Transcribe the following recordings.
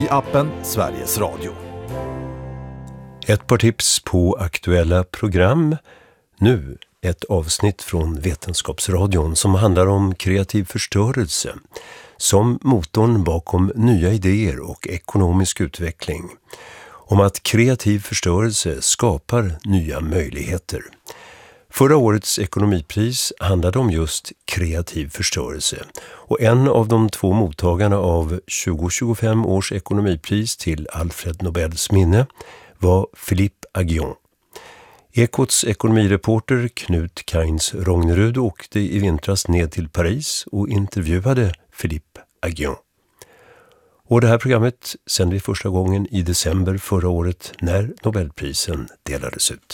I appen Sveriges Radio. Ett par tips på aktuella program. Nu ett avsnitt från Vetenskapsradion som handlar om kreativ förstörelse som motorn bakom nya idéer och ekonomisk utveckling. Om att kreativ förstörelse skapar nya möjligheter. Förra årets ekonomipris handlade om just kreativ förstörelse och en av de två mottagarna av 2025 års ekonomipris till Alfred Nobels minne var Philippe Aghion. Ekots ekonomireporter Knut Kains Rognerud åkte i vintras ned till Paris och intervjuade Philippe Aghion. Och det här programmet sände vi första gången i december förra året när Nobelprisen delades ut.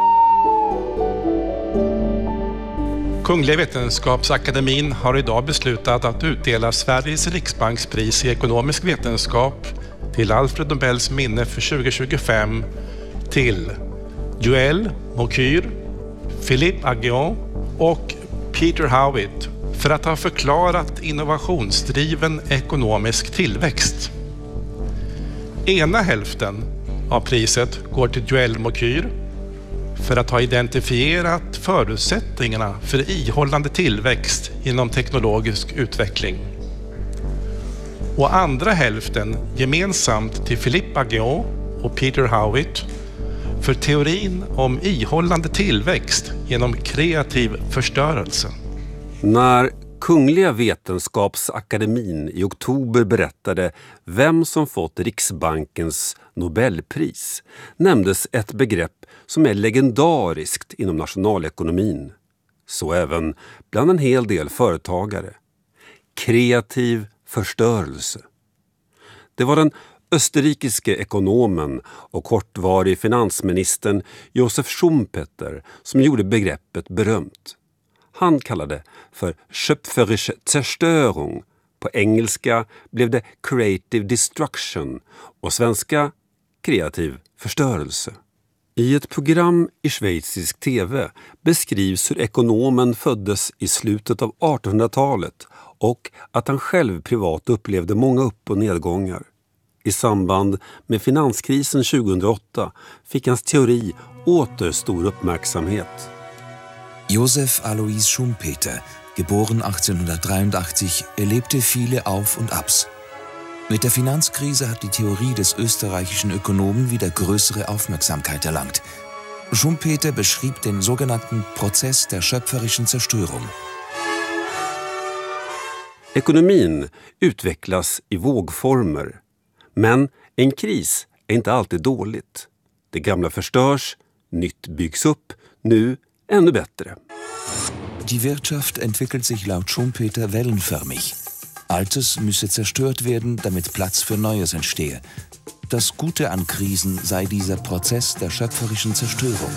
Kungliga Vetenskapsakademin har idag beslutat att utdela Sveriges riksbankspris i ekonomisk vetenskap till Alfred Nobels minne för 2025 till Joël Moncur, Philippe Aghion och Peter Howitt för att ha förklarat innovationsdriven ekonomisk tillväxt. Ena hälften av priset går till Joël Moncur för att ha identifierat förutsättningarna för ihållande tillväxt inom teknologisk utveckling. Och andra hälften gemensamt till Philippe Aghion och Peter Howitt för teorin om ihållande tillväxt genom kreativ förstörelse. När Kungliga Vetenskapsakademin i oktober berättade vem som fått Riksbankens Nobelpris nämndes ett begrepp som är legendariskt inom nationalekonomin. Så även bland en hel del företagare. Kreativ förstörelse. Det var den österrikiske ekonomen och kortvarig finansministern Josef Schumpeter som gjorde begreppet berömt. Han kallade det för schöpferische Zerstörung. På engelska blev det creative destruction och svenska kreativ förstörelse. I ett program i schweizisk tv beskrivs hur ekonomen föddes i slutet av 1800-talet och att han själv privat upplevde många upp- och nedgångar. I samband med finanskrisen 2008 fick hans teori åter stor uppmärksamhet. Josef Alois Schumpeter, geboren 1883, erlebte viele Auf- und Abs. Mit der Finanzkrise hat die Theorie des österreichischen Ökonomen wieder größere Aufmerksamkeit erlangt. Schumpeter beschrieb den sogenannten Prozess der schöpferischen Zerstörung. Ekonomin utvecklas i vågformer. Men en kris är inte alltid dåligt. Det gamla förstörs, nytt byggs upp, nu ännu bättre. Die Wirtschaft entwickelt sich laut Schumpeter wellenförmig. Altes müsse zerstört werden, damit Platz für Neues entstehe. Das Gute an Krisen sei dieser Prozess der schöpferischen Zerstörung.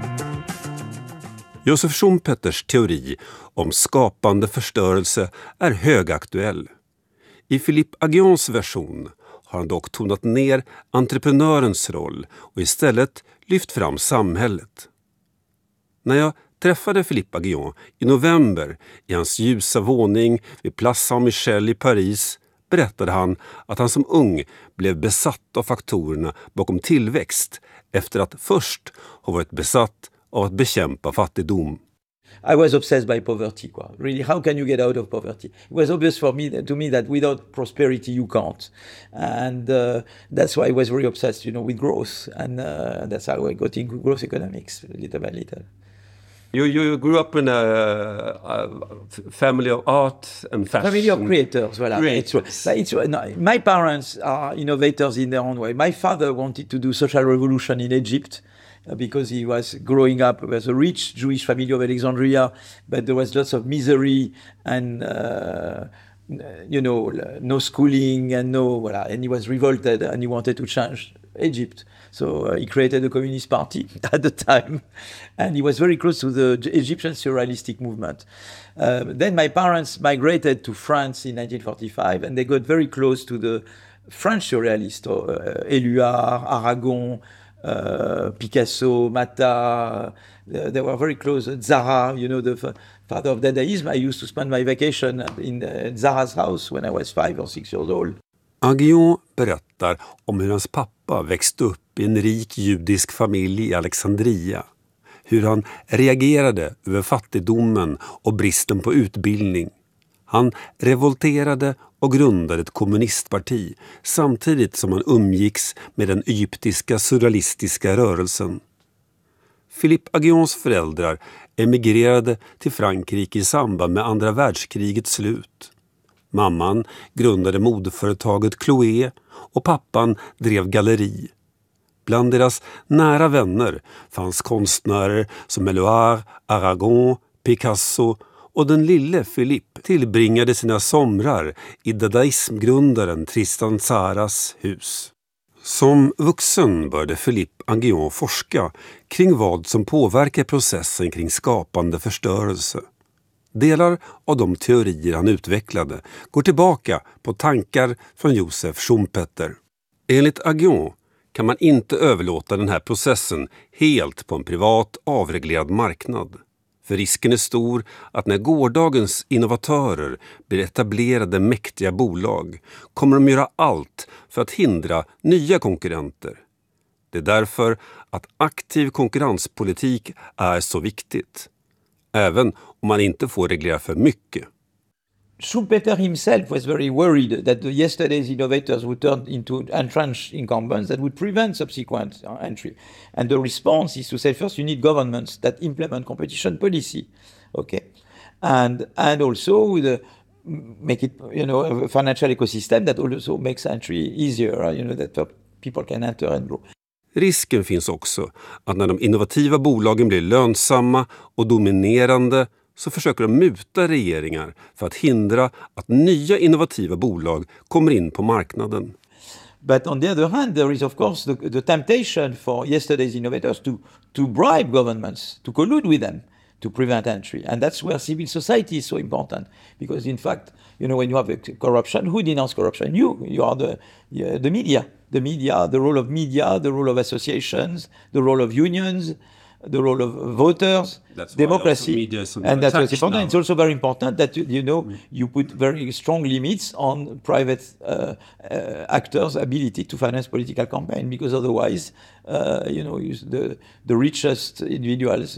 Josef Schumpeters teori om skapande förstörelse är högaktuell. I Philippe Aghions version har han dock tonat ner entreprenörens roll och istället lyft fram samhället. När jag träffade Philippe Aghion i november i hans ljusa våning vid Place Saint-Michel i Paris berättade han att han som ung blev besatt av faktorerna bakom tillväxt efter att först ha varit besatt av att bekämpa fattigdom. I was obsessed by poverty. Really, how can you get out of poverty? It was obvious to me that without prosperity you can't, and that's why I was very obsessed, with growth, and that's how I got into growth economics little by little. You grew up in a family of art and fashion. Family of creators, voilà. My parents are innovators in their own way. My father wanted to do social revolution in Egypt because he was growing up as a rich Jewish family of Alexandria, but there was lots of misery and no schooling and and he was revolted and he wanted to change Egypt. So he created the Communist Party at the time, and he was very close to the Egyptian surrealistic movement. Then my parents migrated to France in 1945, and they got very close to the French surrealists, Éluard, Aragon, Picasso, Mata. They were very close. Zara, the father of Dadaism. I used to spend my vacation in Zara's house when I was 5 or 6 years old. Aguillon berättar om hur hans pappa växte upp i en rik judisk familj i Alexandria. Hur han reagerade över fattigdomen och bristen på utbildning. Han revolterade och grundade ett kommunistparti samtidigt som han umgicks med den egyptiska surrealistiska rörelsen. Philippe Aguillons föräldrar emigrerade till Frankrike i samband med andra världskrigets slut. Mamman grundade modeföretaget Chloé och pappan drev galleri. Bland deras nära vänner fanns konstnärer som Éluard, Aragon, Picasso och den lille Philippe tillbringade sina somrar i dadaismgrundaren Tristan Tsaras hus. Som vuxen började Philippe Aguillon forska kring vad som påverkar processen kring skapande förstörelse. Delar av de teorier han utvecklade går tillbaka på tankar från Joseph Schumpeter. Enligt Aguillon kan man inte överlåta den här processen helt på en privat avreglerad marknad. För risken är stor att när gårdagens innovatörer blir etablerade mäktiga bolag kommer de göra allt för att hindra nya konkurrenter. Det är därför att aktiv konkurrenspolitik är så viktigt. Även om man inte får reglera för mycket. Schumpeter himself was very worried that the yesterday's innovators would turn into entrenched incumbents that would prevent subsequent entry. And the response is to say, first, you need governments that implement competition policy, okay, and also make it, a financial ecosystem that also makes entry easier, that people can enter and grow. Risken finns också att när de innovativa bolagen blir lönsamma och dominerande så försöker de muta regeringar för att hindra att nya innovativa bolag kommer in på marknaden. But on the other hand, there is of course the temptation for yesterday's innovators to bribe governments, to collude with them, to prevent entry. And that's where civil society is so important. Because in fact, when you have corruption, who denounces corruption? You are the media. The media, the role of media, the role of associations, the role of unions, the role of voters, democracy, and that's what's important. It's also very important that you put very strong limits on private actors' ability to finance political campaign, because otherwise, the richest individuals,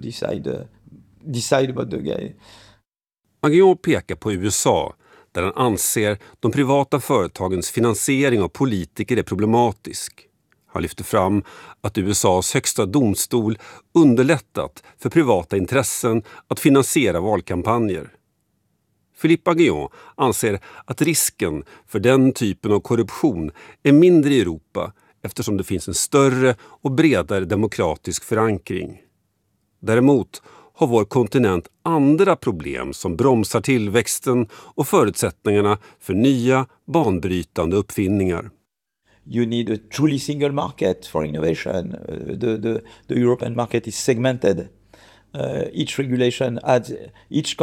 decide about the guy. Aguillon pekar på USA, där han anser de privata företagens finansiering av politiker är problematisk. Han lyfter fram att USAs högsta domstol underlättat för privata intressen att finansiera valkampanjer. Philippe Aguillon anser att risken för den typen av korruption är mindre i Europa eftersom det finns en större och bredare demokratisk förankring. Däremot har vår kontinent andra problem som bromsar tillväxten och förutsättningarna för nya banbrytande uppfinningar. You need a truly single market for innovation. The European market is segmented. Each regulation adds, each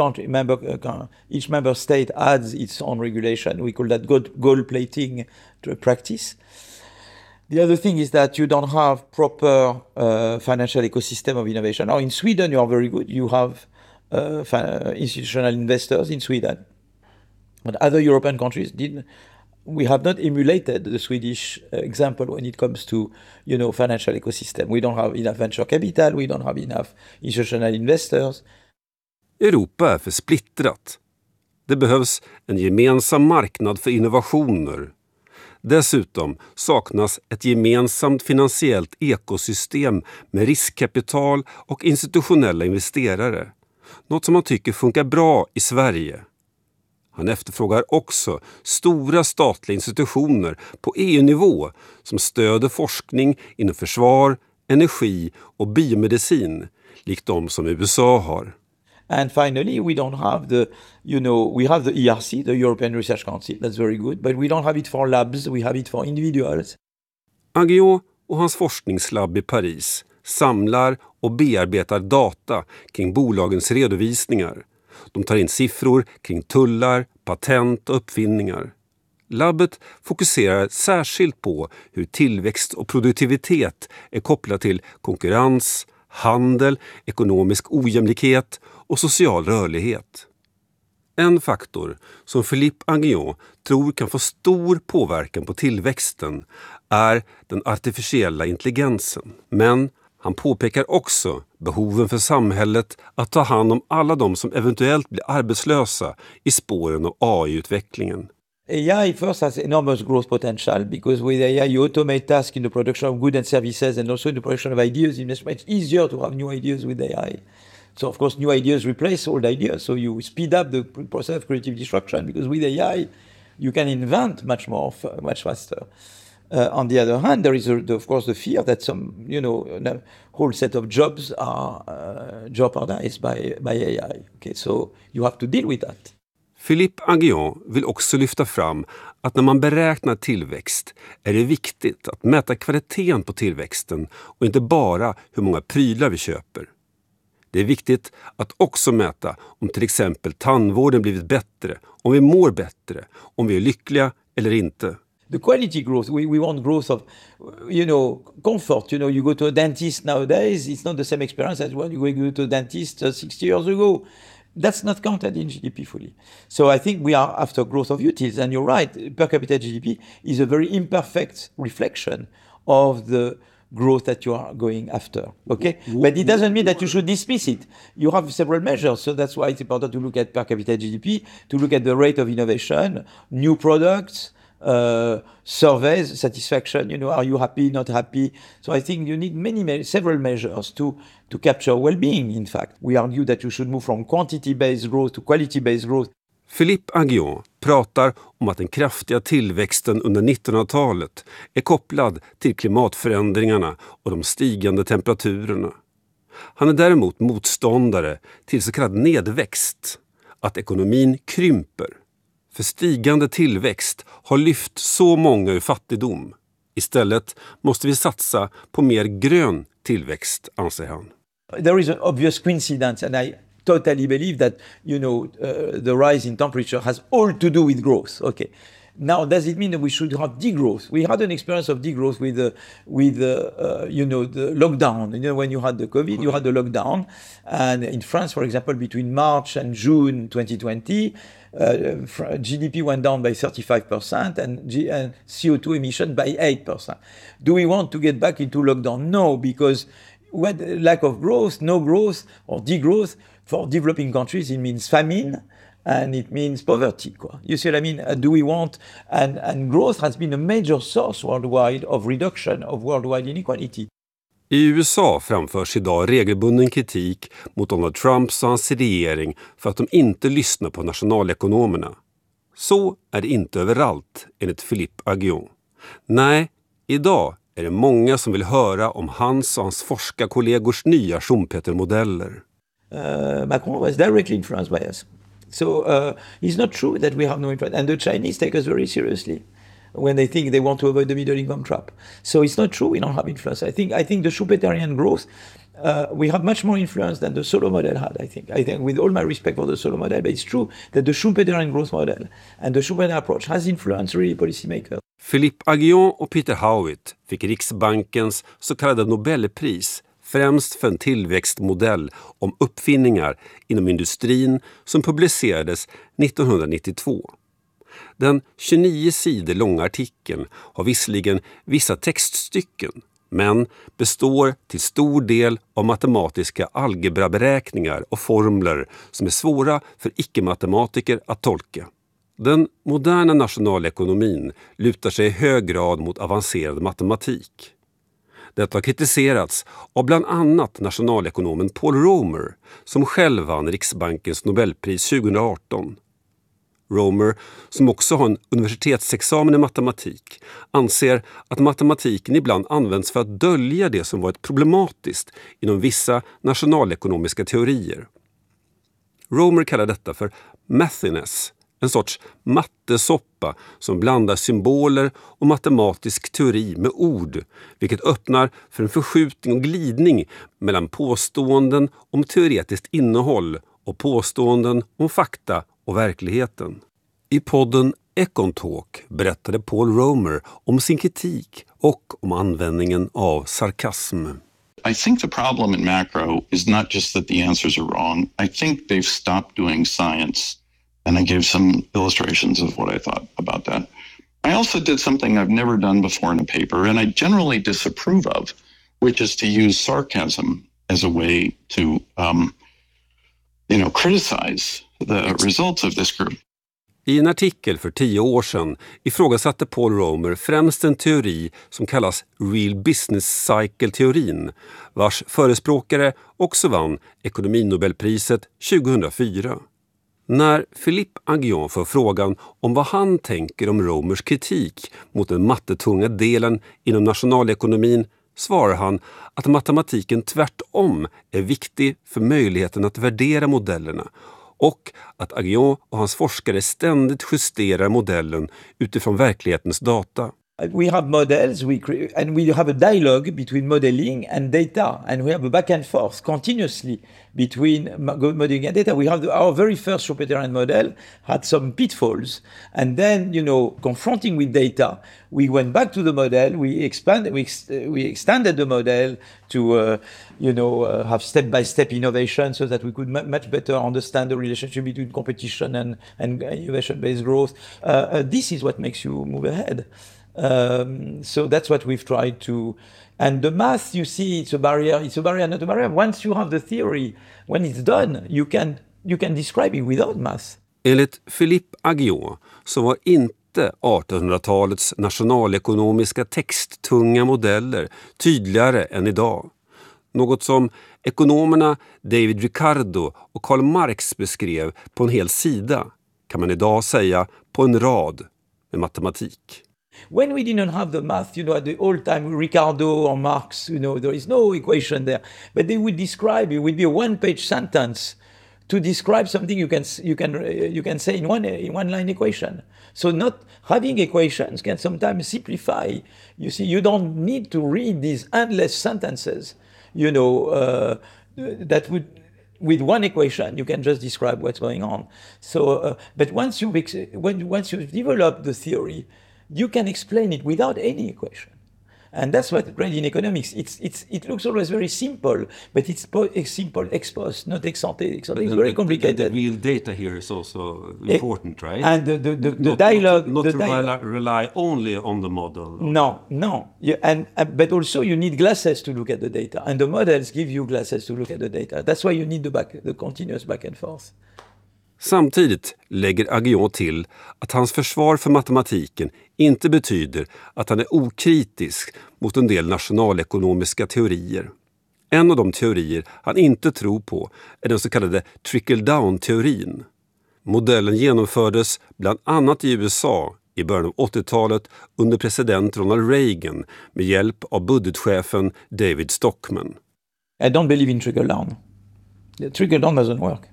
member state adds its own regulation. We call that gold plating practice. The other thing is that you don't have proper financial ecosystem of innovation. Now in Sweden you are very good. You have institutional investors in Sweden. But other European countries didn't. We have not emulated the Swedish example when it comes to, financial ecosystem. We don't have enough venture capital. We don't have enough institutional investors. Europa är för splittrat. Det behövs en gemensam marknad för innovationer. Dessutom saknas ett gemensamt finansiellt ekosystem med riskkapital och institutionella investerare. Något som man tycker funkar bra i Sverige. Han efterfrågar också stora statliga institutioner på EU-nivå som stöder forskning inom försvar, energi och biomedicin, likt de som USA har. And finally, we don't have we have the ERC, the European Research Council, that's very good, but we don't have it for labs, we have it for individuals. Aguillon och hans forskningslabb i Paris samlar och bearbetar data kring bolagens redovisningar. De tar in siffror kring tullar, patent och uppfinningar. Labbet fokuserar särskilt på hur tillväxt och produktivitet är kopplat till konkurrens, handel, ekonomisk ojämlikhet och social rörlighet. En faktor som Philippe Aghion tror kan få stor påverkan på tillväxten är den artificiella intelligensen. Men han påpekar också behoven för samhället att ta hand om alla de som eventuellt blir arbetslösa i spåren av AI-utvecklingen. AI first has enormous growth potential because with AI you automate tasks in the production of goods and services and also in the production of ideas. It's much easier to have new ideas with AI. So of course new ideas replace old ideas. So you speed up the process of creative destruction because with AI you can invent much faster. On the other hand, there is of course the fear that some, a whole set of jobs are jeopardized by AI. Okay, so you have to deal with that. Philippe Aghion vill också lyfta fram att när man beräknar tillväxt är det viktigt att mäta kvaliteten på tillväxten och inte bara hur många prylar vi köper. Det är viktigt att också mäta om till exempel tandvården blivit bättre, om vi mår bättre, om vi är lyckliga eller inte. The quality growth, we want growth of, comfort. You go to a dentist nowadays, it's not the same experience as when you go to a dentist 60 years ago. That's not counted in GDP fully. So I think we are after growth of utils, and you're right, per capita GDP is a very imperfect reflection of the growth that you are going after, okay? But it doesn't mean that you should dismiss it. You have several measures, so that's why it's important to look at per capita GDP, to look at the rate of innovation, new products, surveys, satisfaction, are you happy, not happy? So I think you need several measures to capture well-being, in fact. We argue that you should move from quantity-based growth to quality-based growth. Philippe Aghion pratar om att den kraftiga tillväxten under 1900-talet är kopplad till klimatförändringarna och de stigande temperaturerna. Han är däremot motståndare till så kallad nedväxt, att ekonomin krymper. För stigande tillväxt har lyft så många ur fattigdom. Istället måste vi satsa på mer grön tillväxt, anser han. There is an obvious coincidence, and I totally believe that, the rise in temperature has all to do with growth. Okay. Now, does it mean that we should have degrowth? We had an experience of degrowth with the lockdown. When you had the COVID, you had the lockdown. And in France, for example, between March and June 2020, GDP went down by 35% and CO2 emission by 8%. Do we want to get back into lockdown? No, because lack of growth, no growth, or degrowth for developing countries, it means famine. And it means poverty. You see what I mean? Do we want... And growth has been a major source worldwide of reduction of worldwide inequality. I USA framförs idag regelbunden kritik mot Donald Trumps och hans regering för att de inte lyssnar på nationalekonomerna. Så är det inte överallt, enligt Philippe Aghion. Nej, idag är det många som vill höra om hans och hans forskarkollegors nya Schumpeter-modeller. Macron was directly influenced by us. So it's not true that we have no influence. And the Chinese take us very seriously when they think they want to avoid the middle income trap. So it's not true we don't have influence. I think the Schumpeterian growth, we have much more influence than the Solow model had, I think. I think with all my respect for the Solow model, but it's true that the Schumpeterian growth model and the Schumpeter approach has influenced really policymakers. Philippe Aghion och Peter Howitt fick Riksbankens så kallade Nobelpris främst för en tillväxtmodell om uppfinningar inom industrin som publicerades 1992. Den 29 sidor långa artikeln har visserligen vissa textstycken, men består till stor del av matematiska algebraberäkningar och formler som är svåra för icke-matematiker att tolka. Den moderna nationalekonomin lutar sig i hög grad mot avancerad matematik. Detta har kritiserats av bland annat nationalekonomen Paul Romer, som själv vann Riksbankens Nobelpris 2018. Romer, som också har en universitetsexamen i matematik, anser att matematiken ibland används för att dölja det som varit problematiskt inom vissa nationalekonomiska teorier. Romer kallar detta för mathiness, en sorts mattesoppa som blandar symboler och matematisk teori med ord, vilket öppnar för en förskjutning och glidning mellan påståenden om teoretiskt innehåll och påståenden om fakta och verkligheten. I podden Econ Talk berättade Paul Romer om sin kritik och om användningen av sarkasm. I think the problem in macro is not just that the answers are wrong. I think they've stopped doing science And I gave some illustrations of what I thought about that. I also did something I've never done before in a paper, and I generally disapprove of, which is to use sarcasm as a way to, criticize the results of this group. I en artikel för 10 år sedan ifrågasatte Paul Romer främst en teori som kallas Real Business Cycle-teorin, vars förespråkare också vann ekonominobelpriset 2004. När Philippe Aghion får frågan om vad han tänker om Romers kritik mot den mattetunga delen inom nationalekonomin svarar han att matematiken tvärtom är viktig för möjligheten att värdera modellerna och att Aghion och hans forskare ständigt justerar modellen utifrån verklighetens data. We have models, and we have a dialogue between modeling and data, and we have a back and forth continuously between modeling and data. We have our very first Schumpeterian model had some pitfalls, and then confronting with data, we went back to the model, we extended the model to have step-by-step innovation so that we could much better understand the relationship between competition and innovation-based growth. This is what makes you move ahead. So that's what we've tried to, and the math, you see, it's a barrier, not a barrier. Once you have the theory, when it's done, you can describe it without math. Enligt Philippe Aghion så var inte 1800-talets nationalekonomiska texttunga modeller tydligare än idag. Något som ekonomerna David Ricardo och Karl Marx beskrev på en hel sida kan man idag säga på en rad med matematik. When we didn't have the math, at the old time, Ricardo or Marx, there is no equation there, but they would describe, it would be a one-page sentence to describe something you can say in one line equation. So not having equations can sometimes simplify. You see, you don't need to read these endless sentences, that would. With one equation, you can just describe what's going on. So, but once you develop the theory, you can explain it without any equation. And that's what great in economics. It looks always very simple, but it's simple ex post, not ex ante. It's very complicated. The real data here is also important, right? And the dialogue... Not to rely only on the model. No. But also you need glasses to look at the data. And the models give you glasses to look at the data. That's why you need the continuous back and forth. Samtidigt lägger Aghion till att hans försvar för matematiken inte betyder att han är okritisk mot en del nationalekonomiska teorier. En av de teorier han inte tror på är den så kallade trickle-down-teorin. Modellen genomfördes bland annat i USA i början av 80-talet under president Ronald Reagan med hjälp av budgetchefen David Stockman. I don't believe in trickle-down. Trickle-down doesn't work.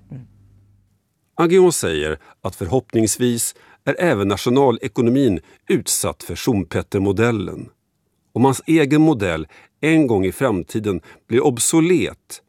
Aghion säger att förhoppningsvis är även nationalekonomin utsatt för Schumpeter-modellen. Om hans egen modell en gång i framtiden blir obsolet,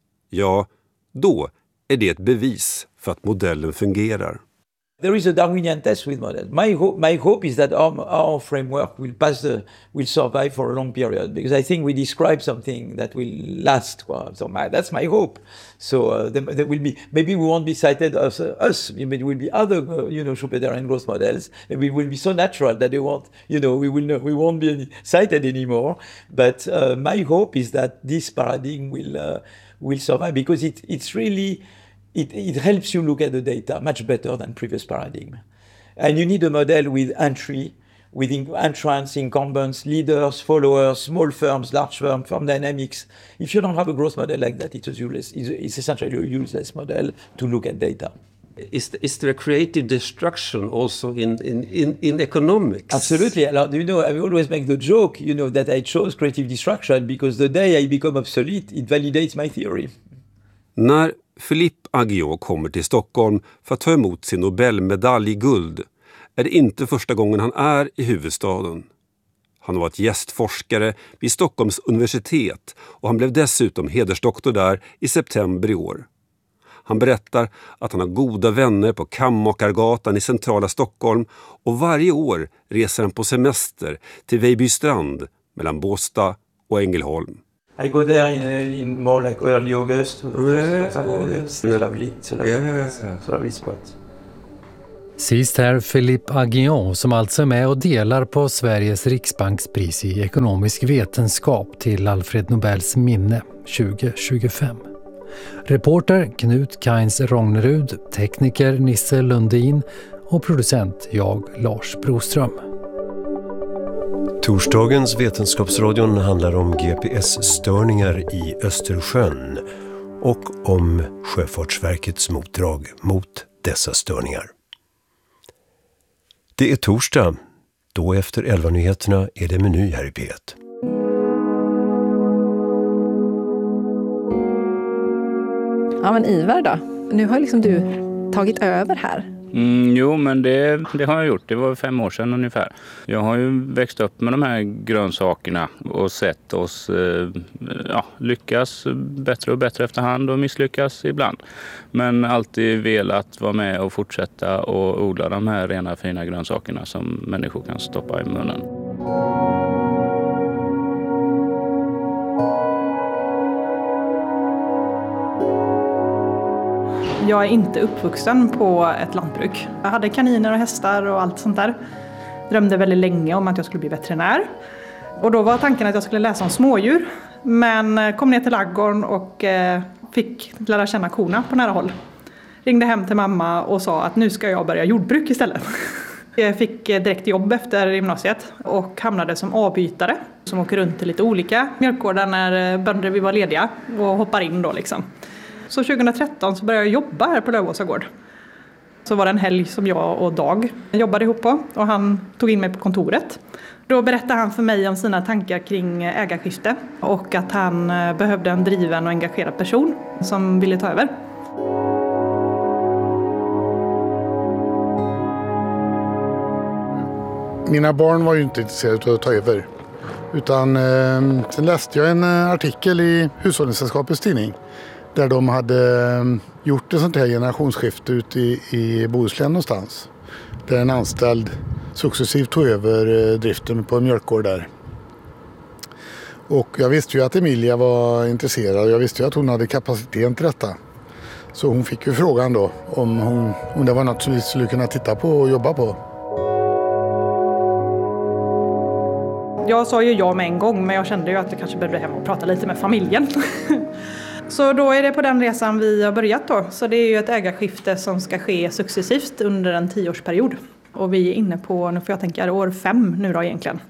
då är det ett bevis för att modellen fungerar. There is a Darwinian test with models. My hope is that our framework will survive for a long period, because I think we describe something that will last. So that's my hope. So there will be, maybe we won't be cited as us. Maybe it will be other, Schumpeterian growth models. Maybe it will be so natural that they won't, we won't be cited anymore. But my hope is that this paradigm will survive, because it's really. It helps you look at the data much better than previous paradigm. And you need a model with entry, with entrants, incumbents, leaders, followers, small firms, large firms, firm dynamics. If you don't have a growth model like that, it's essentially a useless model to look at data. Is there a creative destruction also in economics? Absolutely. I always make the joke, that I chose creative destruction because the day I become obsolete, it validates my theory. När Philippe Aghion kommer till Stockholm för att ta emot sin Nobelmedalj i guld är det inte första gången han är i huvudstaden. Han har varit gästforskare vid Stockholms universitet och han blev dessutom hedersdoktor där i september i år. Han berättar att han har goda vänner på Kammakargatan i centrala Stockholm och varje år reser han på semester till Vejbystrand mellan Båstad och Ängelholm. I go there in more like early August. It's a lovely spot. Sist här Philippe Aghion som alltså är med och delar på Sveriges riksbankspris i ekonomisk vetenskap till Alfred Nobels minne 2025. Reporter Knut Kains Rognerud, tekniker Nisse Lundin och producent jag Lars Broström. Torsdagens Vetenskapsradion handlar om GPS-störningar i Östersjön och om Sjöfartsverkets motdrag mot dessa störningar. Det är torsdag, då efter 11-nyheterna är det meny här i P1. Ja men Ivar då, nu har liksom du tagit över här. Jo, men det har jag gjort. Det var 5 år sedan ungefär. Jag har ju växt upp med de här grönsakerna och sett oss lyckas bättre och bättre efterhand och misslyckas ibland. Men alltid velat vara med och fortsätta och odla de här rena fina grönsakerna som människor kan stoppa i munnen. Jag är inte uppvuxen på ett lantbruk. Jag hade kaniner och hästar och allt sånt där. Drömde väldigt länge om att jag skulle bli veterinär. Och då var tanken att jag skulle läsa om smådjur. Men kom ner till ladugården och fick lära känna korna på nära håll. Ringde hem till mamma och sa att nu ska jag börja jordbruk istället. Jag fick direkt jobb efter gymnasiet och hamnade som avbytare. Som åker runt till lite olika mjölkgårdar när bönder vi var lediga och hoppar in då liksom. Så 2013 så började jag jobba här på Lövåsa gård. Så var det en helg som jag och Dag jobbade ihop på och han tog in mig på kontoret. Då berättade han för mig om sina tankar kring ägarskifte och att han behövde en driven och engagerad person som ville ta över. Mina barn var ju inte intresserade av att ta över. Utan sen läste jag en artikel i Hushållningssällskapets tidning. Där de hade gjort ett sånt här generationsskifte ute i Bohuslän någonstans. Där en anställd successivt tog över driften på en mjölkgård där. Och jag visste ju att Emilia var intresserad och jag visste ju att hon hade kapaciteten till detta. Så hon fick ju frågan då om det var något som vi skulle kunna titta på och jobba på. Jag sa ju ja med en gång men jag kände ju att jag kanske behövde hem och prata lite med familjen. Så då är det på den resan vi har börjat då. Så det är ju ett ägarskifte som ska ske successivt under en 10-årsperiod. Och vi är inne på, nu får jag tänka, år 5 nu då egentligen.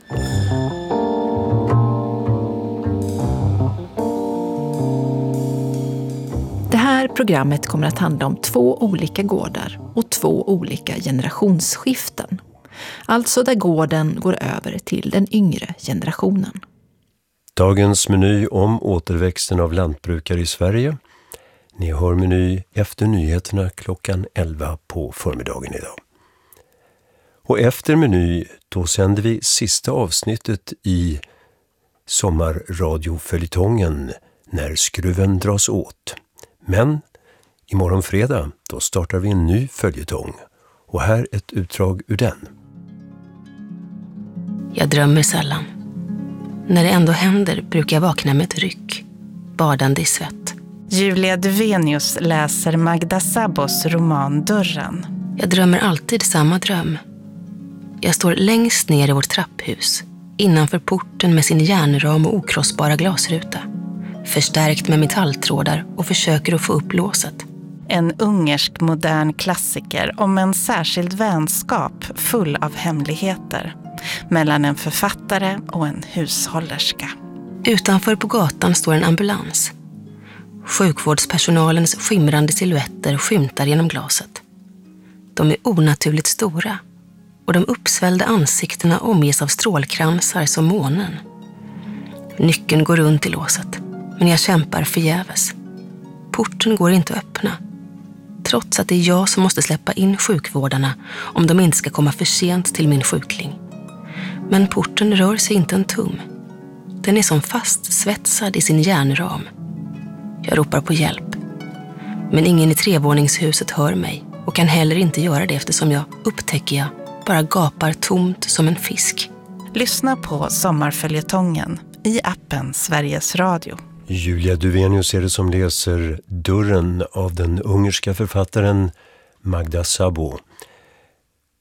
Det här programmet kommer att handla om 2 olika gårdar och 2 olika generationsskiften. Alltså där gården går över till den yngre generationen. Dagens meny om återväxten av lantbrukare i Sverige. Ni hör meny efter nyheterna klockan 11 på förmiddagen idag. Och efter meny då sänder vi sista avsnittet i sommarradioföljetongen När skruven dras åt. Men imorgon fredag då startar vi en ny följetong. Och här ett utdrag ur den. Jag drömmer sällan. När det ändå händer brukar jag vakna med ett ryck, badande i svett. Julia Duvenius läser Magda Szabos roman Dörren. Jag drömmer alltid samma dröm. Jag står längst ner i vårt trapphus, innanför porten med sin järnram och okrossbara glasruta. Förstärkt med metalltrådar och försöker att få upp låset. En ungersk modern klassiker om en särskild vänskap full av hemligheter. Mellan en författare och en hushållerska. Utanför på gatan står en ambulans. Sjukvårdspersonalens skimrande silhuetter skymtar genom glaset. De är onaturligt stora och de uppsvällda ansiktena omges av strålkransar som månen. Nyckeln går runt i låset, men jag kämpar förgäves. Porten går inte att öppna, trots att det är jag som måste släppa in sjukvårdarna om de inte ska komma för sent till min sjukling. Men porten rör sig inte en tum. Den är som fastsvetsad i sin järnram. Jag ropar på hjälp. Men ingen i 3-våningshuset hör mig och kan heller inte göra det eftersom jag, upptäcker jag, bara gapar tomt som en fisk. Lyssna på sommarföljetongen i appen Sveriges Radio. Julia Duvenius är det som läser Dörren av den ungerska författaren Magda Szabo.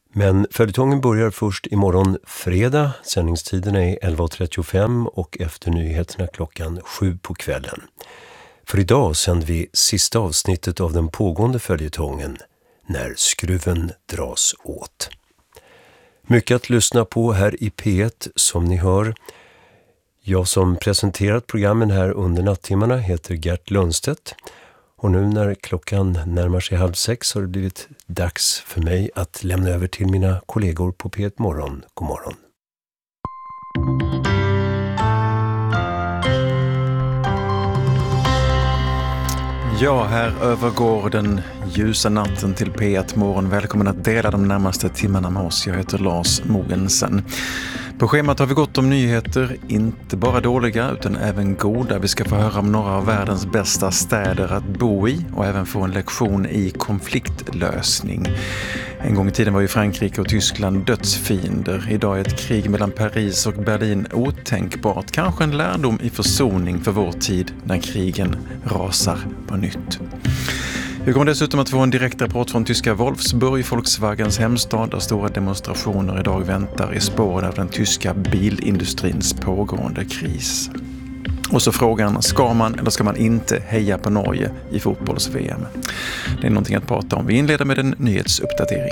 Men följetongen börjar först imorgon fredag. Sändningstiden är 11.35 och efter nyheterna klockan 7 på kvällen. För idag sänder vi sista avsnittet av den pågående följetongen När skruven dras åt. Mycket att lyssna på här i P1 som ni hör. Jag som presenterat programmen här under nattimmarna heter Gert Lundstedt. Och nu när klockan närmar sig 5:30 har det blivit dags för mig att lämna över till mina kollegor på P1 Morgon. God morgon. Ja, här övergår den ljusa natten till P1 Morgon. Välkommen att dela de närmaste timmarna med oss. Jag heter Lars Mogensen. På schemat har vi gått om nyheter, inte bara dåliga utan även goda. Vi ska få höra om några av världens bästa städer att bo i och även få en lektion i konfliktlösning. En gång i tiden var ju Frankrike och Tyskland dödsfiender. Idag är ett krig mellan Paris och Berlin otänkbart. Kanske en lärdom i försoning för vår tid när krigen rasar på nytt. Vi kommer dessutom att få en direktrapport från tyska Wolfsburg, Volkswagens hemstad, där stora demonstrationer idag väntar i spåren av den tyska bilindustrins pågående kris. Och så frågan, ska man eller ska man inte heja på Norge i fotbolls-VM? Det är någonting att prata om. Vi inleder med en nyhetsuppdatering.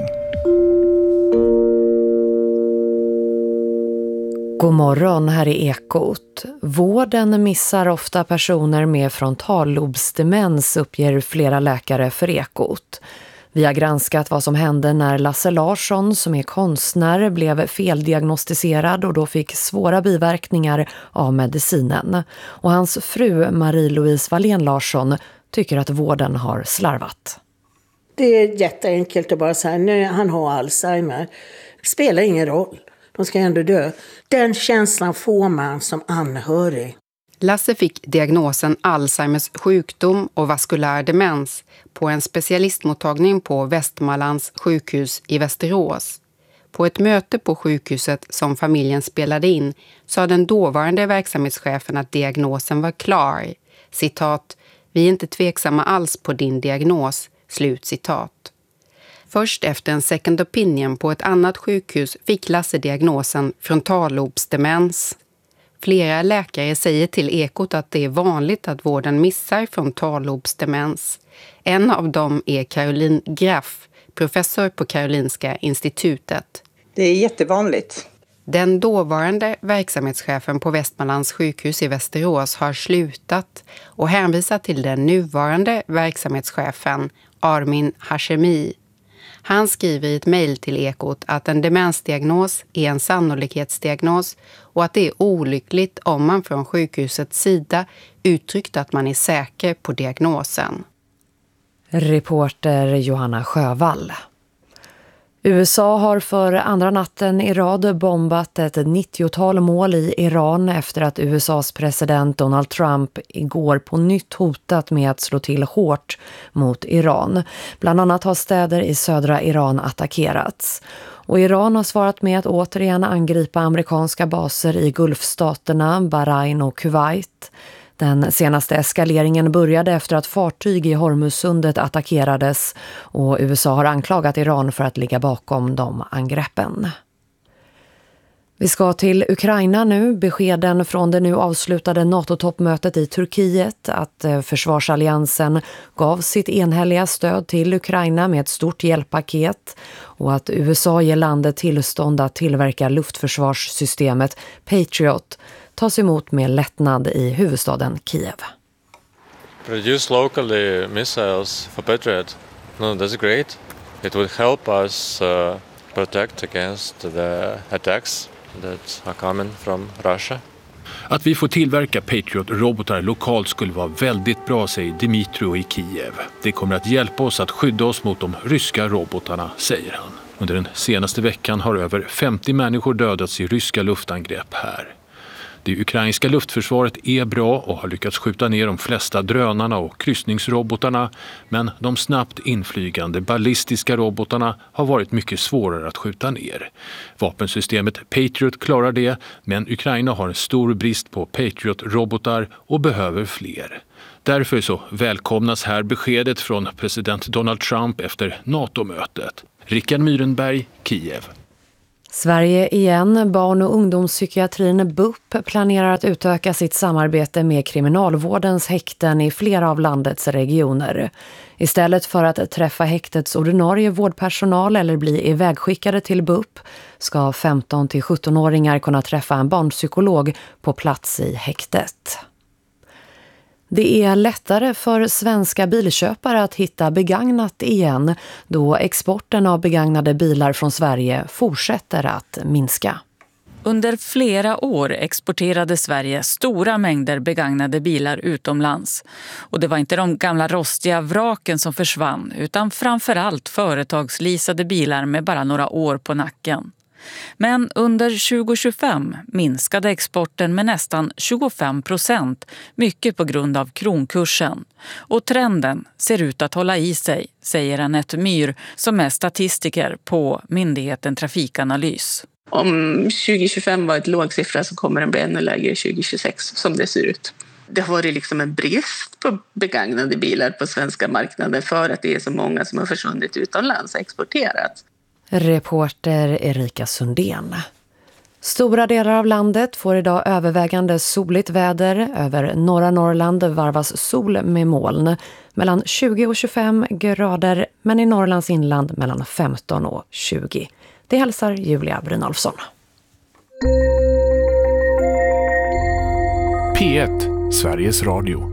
God morgon, här är Ekot. Vården missar ofta personer med frontallobsdemens, uppger flera läkare för Ekot. Vi har granskat vad som hände när Lasse Larsson, som är konstnär, blev feldiagnostiserad och då fick svåra biverkningar av medicinen. Och hans fru Marie-Louise Wallén Larsson tycker att vården har slarvat. Det är jätteenkelt att bara säga, nej, han har Alzheimer. Det spelar ingen roll. De ska ändå dö. Den känslan får man som anhörig. Lasse fick diagnosen Alzheimers sjukdom och vaskulär demens på en specialistmottagning på Västmanlands sjukhus i Västerås. På ett möte på sjukhuset som familjen spelade in sa den dåvarande verksamhetschefen att diagnosen var klar. Citat, vi är inte tveksamma alls på din diagnos, slut citat. Först efter en second opinion på ett annat sjukhus fick Lasse diagnosen frontallobsdemens. Flera läkare säger till Ekot att det är vanligt att vården missar frontallobsdemens. En av dem är Caroline Graff, professor på Karolinska institutet. Det är jättevanligt. Den dåvarande verksamhetschefen på Västmanlands sjukhus i Västerås har slutat och hänvisar till den nuvarande verksamhetschefen Armin Hashemi. Han skriver i ett mejl till Ekot att en demensdiagnos är en sannolikhetsdiagnos och att det är olyckligt om man från sjukhusets sida uttryckt att man är säker på diagnosen. Reporter Johanna Sjövall. USA har för andra natten i rad bombat ett 90-tal mål i Iran efter att USAs president Donald Trump igår på nytt hotat med att slå till hårt mot Iran. Bland annat har städer i södra Iran attackerats. Och Iran har svarat med att återigen angripa amerikanska baser i Gulfstaterna, Bahrain och Kuwait. Den senaste eskaleringen började efter att fartyg i Hormuzsundet attackerades och USA har anklagat Iran för att ligga bakom de angreppen. Vi ska till Ukraina nu. Beskeden från det nu avslutade NATO-toppmötet i Turkiet att försvarsalliansen gav sitt enhälliga stöd till Ukraina med ett stort hjälppaket och att USA ger landet tillstånd att tillverka luftförsvarssystemet Patriot tas emot med lättnad i huvudstaden Kiev. Produce locally missiles for Patriot. No, that's great. It would help us protect against the attacks that are coming from Russia. Att vi får tillverka Patriot-robotar lokalt skulle vara väldigt bra, säger Dmitro i Kiev. Det kommer att hjälpa oss att skydda oss mot de ryska robotarna, säger han. Under den senaste veckan har över 50 människor dödats i ryska luftangrepp här. Det ukrainska luftförsvaret är bra och har lyckats skjuta ner de flesta drönarna och kryssningsrobotarna, men de snabbt inflygande ballistiska robotarna har varit mycket svårare att skjuta ner. Vapensystemet Patriot klarar det, men Ukraina har en stor brist på Patriot-robotar och behöver fler. Därför så välkomnas här beskedet från president Donald Trump efter NATO-mötet. Rickard Myrenberg, Kiev. Sverige igen. Barn- och ungdomspsykiatrin BUP planerar att utöka sitt samarbete med kriminalvårdens häkten i flera av landets regioner. Istället för att träffa häktets ordinarie vårdpersonal eller bli ivägskickade till BUP ska 15-17-åringar kunna träffa en barnpsykolog på plats i häktet. Det är lättare för svenska bilköpare att hitta begagnat igen då exporten av begagnade bilar från Sverige fortsätter att minska. Under flera år exporterade Sverige stora mängder begagnade bilar utomlands. Och det var inte de gamla rostiga vraken som försvann utan framförallt företagsleasade bilar med bara några år på nacken. Men under 2025 minskade exporten med nästan 25%, mycket på grund av kronkursen. Och trenden ser ut att hålla i sig, säger Anette Myhr som är statistiker på myndigheten Trafikanalys. Om 2025 var ett låg siffra så kommer den bli ännu lägre 2026 som det ser ut. Det har varit liksom en brist på begagnade bilar på svenska marknaden för att det är så många som har försvunnit utomlands och exporterat. Reporter Erika Sundén. Stora delar av landet får idag övervägande soligt väder. Över norra Norrland varvas sol med moln. Mellan 20 och 25 grader, men i Norrlands inland mellan 15 och 20. Det hälsar Julia Brynolfsson. P1, Sveriges Radio.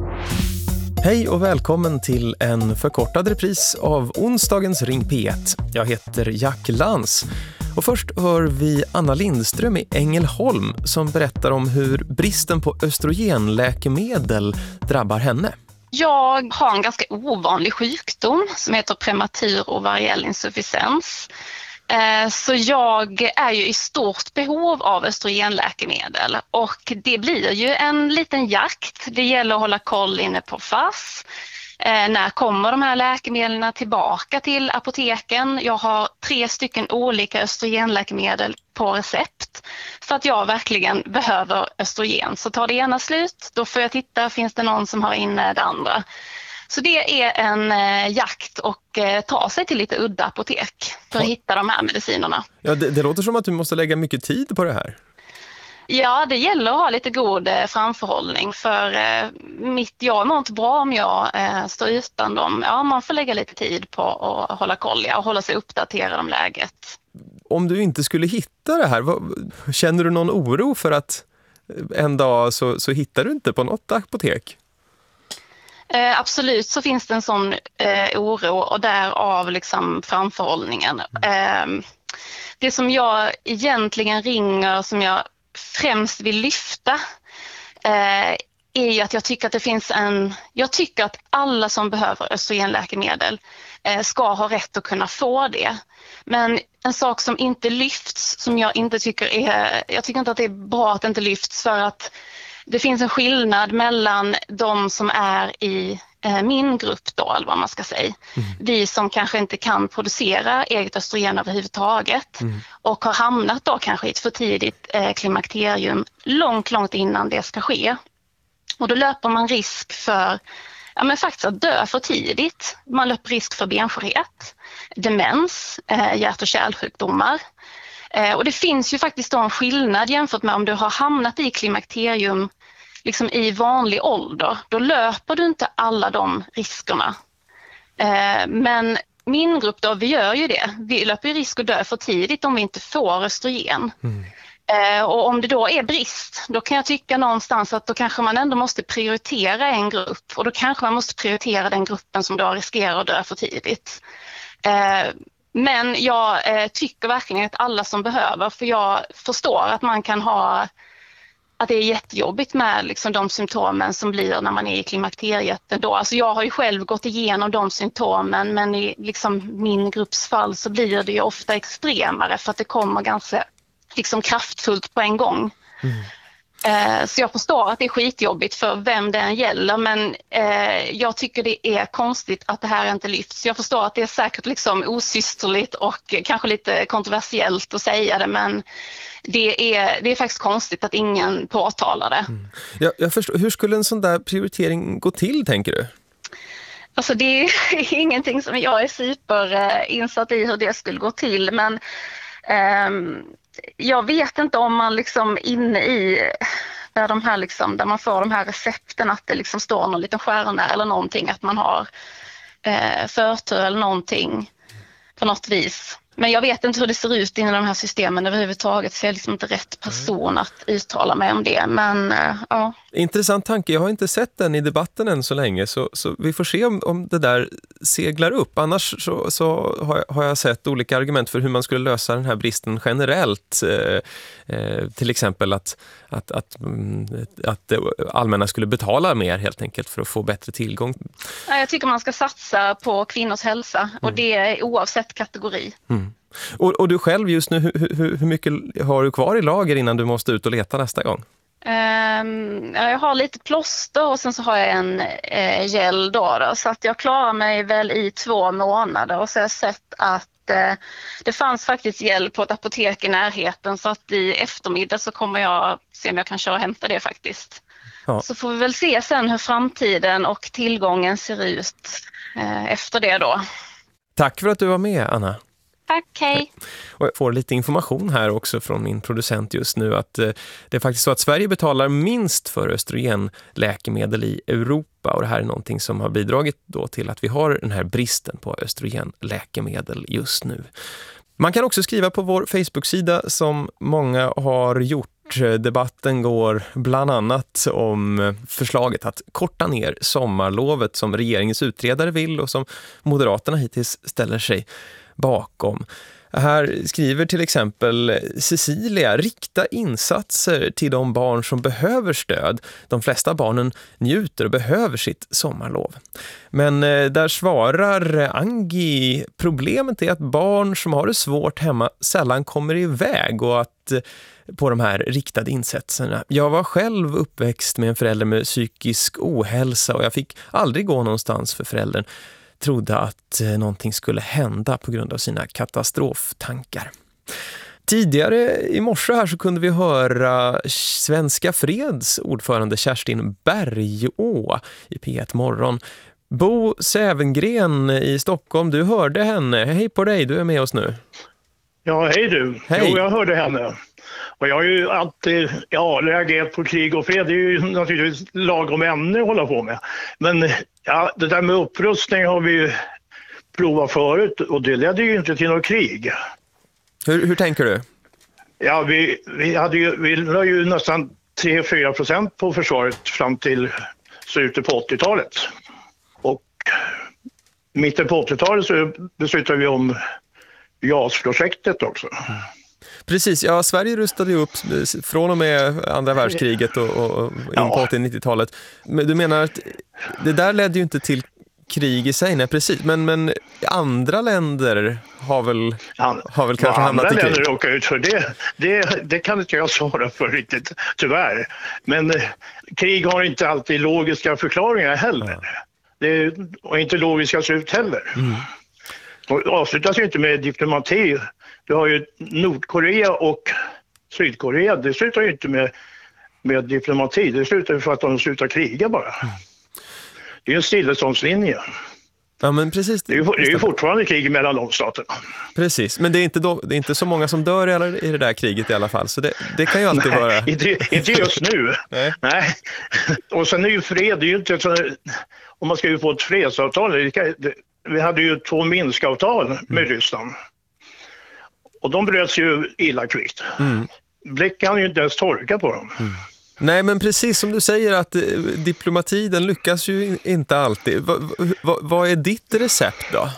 Hej och välkommen till en förkortad repris av onsdagens Ring P1. Jag heter Jack Lans. Och först hör vi Anna Lindström i Ängelholm som berättar om hur bristen på östrogenläkemedel drabbar henne. Jag har en ganska ovanlig sjukdom som heter prematur ovariell insufficiens. Så jag är ju i stort behov av östrogenläkemedel och det blir ju en liten jakt. Det gäller att hålla koll inne på FASS. När kommer de här läkemedlen tillbaka till apoteken? Jag har 3 olika östrogenläkemedel på recept för att jag verkligen behöver östrogen. Så tar det ena slut, då får jag titta, finns det någon som har inne det andra? Så det är en jakt och ta sig till lite udda apotek för att hitta de här medicinerna. Ja, det låter som att du måste lägga mycket tid på det här. Ja, det gäller att ha lite god framförhållning för jag mår inte bra om jag står utan dem. Ja, man får lägga lite tid på att hålla koll och hålla sig uppdaterad om läget. Om du inte skulle hitta det här, känner du någon oro för att en dag så hittar du inte på något apotek? Absolut så finns det en sån oro och därav liksom framförhållningen. Det som jag egentligen ringer, som jag främst vill lyfta är ju att jag tycker att det finns jag tycker att alla som behöver östrogenläkemedel ska ha rätt att kunna få det. Men en sak som inte lyfts, som jag tycker inte att det är bra att det inte lyfts, för att det finns en skillnad mellan de som är i min grupp då, eller vad man ska säga. Vi som kanske inte kan producera eget östrogen överhuvudtaget och har hamnat då kanske i ett för tidigt klimakterium långt innan det ska ske. Och då löper man risk för faktiskt att dö för tidigt. Man löper risk för benskörhet, demens, hjärt- och kärlsjukdomar. Och det finns ju faktiskt då en skillnad jämfört med om du har hamnat i klimakterium liksom i vanlig ålder. Då löper du inte alla de riskerna. Men min grupp då, vi gör ju det. Vi löper ju risk att dö för tidigt om vi inte får östrogen. Och om det då är brist, då kan jag tycka någonstans att då kanske man ändå måste prioritera en grupp. Och då kanske man måste prioritera den gruppen som då riskerar att dö för tidigt. Men jag tycker verkligen att alla som behöver, för jag förstår att man kan ha, att det är jättejobbigt med liksom de symptomen som blir när man är i klimakteriet då. Alltså jag har ju själv gått igenom de symptomen, men i liksom min grupps fall så blir det ju ofta extremare för att det kommer ganska liksom kraftfullt på en gång. Så jag förstår att det är skitjobbigt för vem det än gäller, men jag tycker det är konstigt att det här inte lyfts. Jag förstår att det är säkert liksom osysterligt och kanske lite kontroversiellt att säga det, men det är faktiskt konstigt att ingen påtalar det. Jag förstår. Hur skulle en sån där prioritering gå till, tänker du? Alltså det är ingenting som jag är superinsatt i hur det skulle gå till, men jag vet inte om man liksom inne i där, de här liksom, där man får de här recepten, att det liksom står någon liten stjärna eller någonting, att man har förtur eller någonting på något vis. Men jag vet inte hur det ser ut inom de här systemen överhuvudtaget, så jag är liksom inte rätt person att uttala mig om det. Men ja. Intressant tanke. Jag har inte sett den i debatten än så länge, så vi får se om det där seglar upp. Annars så har jag sett olika argument för hur man skulle lösa den här bristen generellt. Till exempel att det allmänna skulle betala mer helt enkelt för att få bättre tillgång. Jag tycker man ska satsa på kvinnors hälsa, och det är oavsett kategori. Och du själv just nu, hur mycket har du kvar i lager innan du måste ut och leta nästa gång? Jag har lite plåster och sen så har jag en gel då, så att jag klarar mig väl i 2 månader, och så har jag sett att det fanns faktiskt gel på ett apotek i närheten, så att i eftermiddag så kommer jag se om jag kan köra och hämta det faktiskt. Ja. Så får vi väl se sen hur framtiden och tillgången ser ut efter det då. Tack för att du var med, Anna. Tack, hej. Och jag får lite information här också från min producent just nu, att det är faktiskt så att Sverige betalar minst för östrogenläkemedel i Europa, och det här är någonting som har bidragit då till att vi har den här bristen på östrogenläkemedel just nu. Man kan också skriva på vår Facebook-sida som många har gjort. Debatten går bland annat om förslaget att korta ner sommarlovet som regeringens utredare vill och som Moderaterna hittills ställer sig bakom. Här skriver till exempel Cecilia: rikta insatser till de barn som behöver stöd. De flesta barnen njuter och behöver sitt sommarlov. Men där svarar Angie: problemet är att barn som har det svårt hemma sällan kommer iväg och att på de här riktade insatserna. Jag var själv uppväxt med en förälder med psykisk ohälsa och jag fick aldrig gå någonstans för föräldern trodde att någonting skulle hända på grund av sina katastroftankar. Tidigare i morse här så kunde vi höra Svenska Freds ordförande Kerstin Bergå i P1 Morgon. Bo Sävengren i Stockholm, du hörde henne. Hej på dig, du är med oss nu. Ja, hej du. Hej. Jo, jag hörde henne. Och jag har ju alltid reagerat på krig och fred. Det är ju naturligtvis lagom ämne att hålla på med. Men ja, det där med upprustning har vi ju provat förut och det ledde ju inte till något krig. Hur tänker du? Ja, vi la ju nästan 3-4% på försvaret fram till slutet på 80-talet. Och mitten på 80-talet så beslutade vi om JAS-projektet också. Precis, ja, Sverige rustade ju upp från och med andra världskriget och in på 80-90-talet. Men du menar att det där ledde ju inte till krig i sig, nej precis. Men andra länder har väl kanske hamnat i krig. Andra länder råkar ut för det kan inte jag svara för riktigt, tyvärr. Men krig har inte alltid logiska förklaringar heller. Och inte logiska slut heller. Och avslutas ju inte med diplomati. Du har ju Nordkorea och Sydkorea. Det slutar ju inte med diplomati. Det slutar ju för att de slutar kriga bara. Det är en stilleståndslinje. Ja, men precis. Det är ju fortfarande krig mellan de staterna. Precis, men det är inte så många som dör i det där kriget i alla fall. Så det kan ju alltid vara... Inte just nu. Nej. Och sen är ju fred, det är ju inte så... Om man ska ju få ett fredsavtal... Vi hade ju 2 Minskavtal med Ryssland. Och de bröts ju illa kvickt. Blick kan ju inte ens torka på dem. Nej, men precis som du säger att diplomati, den lyckas ju inte alltid. Vad är ditt recept då?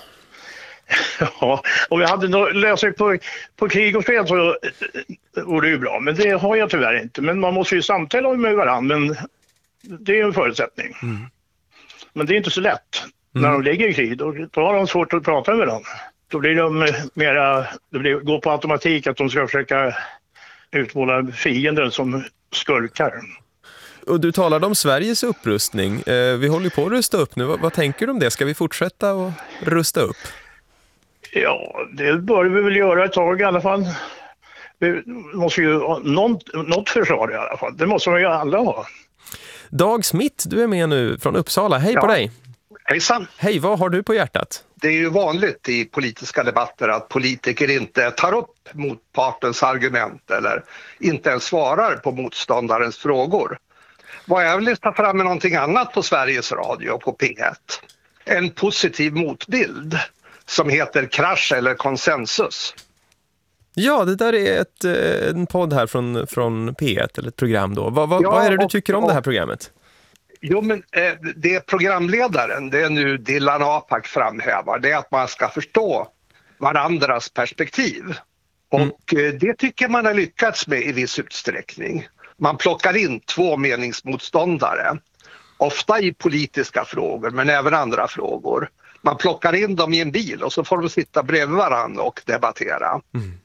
Ja, om jag hade någon lösning på krig och fred så vore det ju bra. Men det har jag tyvärr inte. Men man måste ju samtala med varandra. Men det är ju en förutsättning. Men det är inte så lätt. När de ligger i krig, då har de svårt att prata med varandra. Då blir de mera, går på automatik att de ska försöka utmåla fienden som skurkar. Och du talade om Sveriges upprustning. Vi håller på att rusta upp nu. Vad tänker du om det? Ska vi fortsätta att rusta upp? Ja, det bör vi väl göra ett tag i alla fall. Vi måste ju ha något försvar i alla fall. Det måste vi ju alla ha. Dag Smith, du är med nu från Uppsala. Hej på dig! Hejsan! Hej, vad har du på hjärtat? Det är ju vanligt i politiska debatter att politiker inte tar upp motpartens argument eller inte ens svarar på motståndarens frågor. Vad jag vill ta fram med någonting annat på Sveriges Radio på P1. En positiv motbild som heter Krasch eller konsensus. Ja, det där är en podd här från P1 eller ett program då. Vad är det du tycker om det här programmet? Jo, men det programledaren, det är nu Dilan Apak framhävar, det är att man ska förstå varandras perspektiv. Och det tycker man har lyckats med i viss utsträckning. Man plockar in två meningsmotståndare, ofta i politiska frågor men även andra frågor. Man plockar in dem i en bil och så får de sitta bredvid varandra och debattera.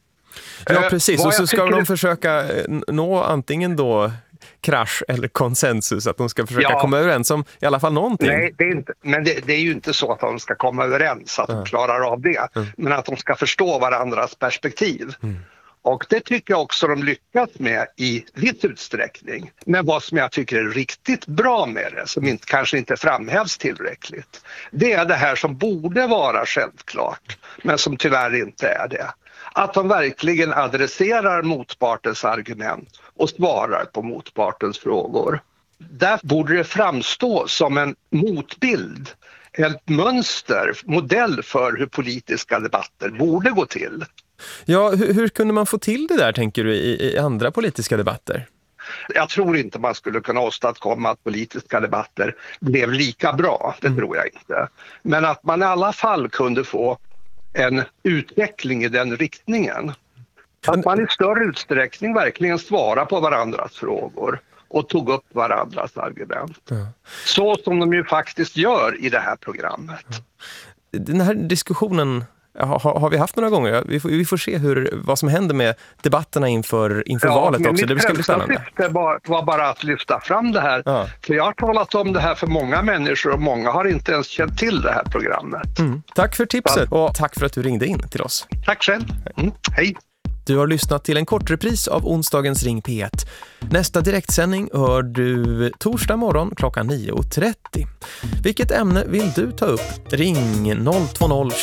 Ja, precis. Och så ska de försöka nå antingen då krasch eller konsensus, att de ska försöka komma överens om i alla fall någonting. Nej, det är inte, men det är ju inte så att de ska komma överens, att de klarar av det. Men att de ska förstå varandras perspektiv. Och det tycker jag också de lyckats med i viss utsträckning. Men vad som jag tycker är riktigt bra med det, som kanske inte framhävs tillräckligt, det är det här som borde vara självklart, men som tyvärr inte är det. Att de verkligen adresserar motpartens argument och svarar på motpartens frågor. Där borde det framstå som en motbild, ett mönster, modell för hur politiska debatter borde gå till. Ja, hur kunde man få till det där, tänker du, i andra politiska debatter? Jag tror inte man skulle kunna åstadkomma att politiska debatter blev lika bra, det tror jag inte. Men att man i alla fall kunde få en utveckling i den riktningen. Att man i större utsträckning verkligen svarar på varandras frågor och tog upp varandras argument. Så som de ju faktiskt gör i det här programmet. Den här diskussionen har vi haft några gånger. Vi får se vad som händer med debatterna inför valet också. Det ska bli spännande. Det var bara att lyfta fram det här. För jag har talat om det här för många människor och många har inte ens känt till det här programmet. Tack för tipset och tack för att du ringde in till oss. Tack själv. Hej. Du har lyssnat till en kortrepris av onsdagens Ring P1. Nästa direktsändning hör du torsdag morgon klockan 9:30. Vilket ämne vill du ta upp? Ring 020